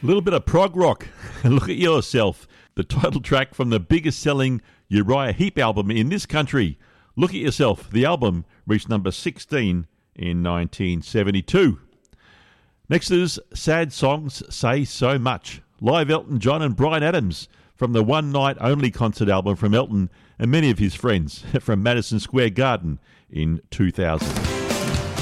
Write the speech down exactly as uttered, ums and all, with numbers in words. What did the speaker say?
A little bit of prog rock. Look at yourself. The title track from the biggest selling Uriah Heep album in this country. Look at yourself. The album reached number sixteen in nineteen seventy-two. Next is Sad Songs Say So Much. Live Elton John and Bryan Adams from the One Night Only concert album from Elton and many of his friends from Madison Square Garden in two thousand.